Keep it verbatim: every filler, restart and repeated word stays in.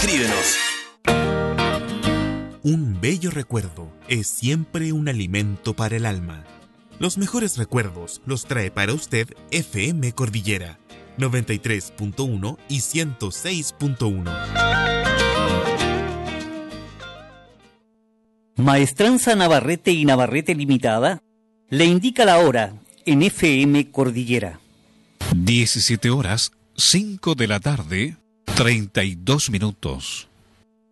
Escríbenos. Un bello recuerdo es siempre un alimento para el alma. Los mejores recuerdos los trae para usted F M Cordillera, noventa y tres punto uno y ciento seis punto uno. Maestranza Navarrete y Navarrete Limitada le indica la hora en F M Cordillera. diecisiete horas, cinco de la tarde, treinta y dos minutos.